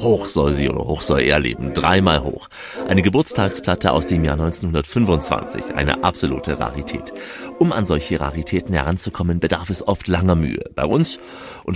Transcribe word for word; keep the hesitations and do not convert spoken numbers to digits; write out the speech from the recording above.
Hoch soll sie oder hoch soll er leben. Dreimal hoch. Eine Geburtstagsplatte aus dem Jahr neunzehnhundertfünfundzwanzig. Eine absolute Rarität. Um an solche Raritäten heranzukommen, bedarf es oft langer Mühe. Bei uns und